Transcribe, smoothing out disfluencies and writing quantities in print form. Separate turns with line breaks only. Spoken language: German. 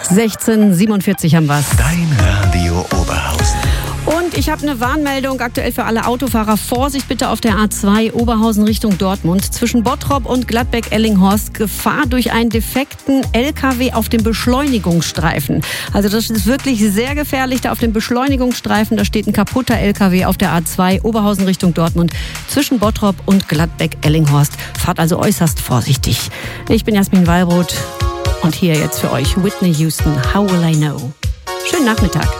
16:47 haben wir's.
Dein Radio Oberhausen.
Und ich habe eine Warnmeldung aktuell für alle Autofahrer. Vorsicht bitte auf der A2 Oberhausen Richtung Dortmund. Zwischen Bottrop und Gladbeck-Ellinghorst Gefahr durch einen defekten LKW auf dem Beschleunigungsstreifen. Also das ist wirklich sehr gefährlich. Da auf dem Beschleunigungsstreifen, da steht ein kaputter LKW auf der A2 Oberhausen Richtung Dortmund. Zwischen Bottrop und Gladbeck-Ellinghorst. Fahrt also äußerst vorsichtig. Ich bin Jasmin Wallbrot und hier jetzt für euch Whitney Houston, How Will I Know? Schönen Nachmittag.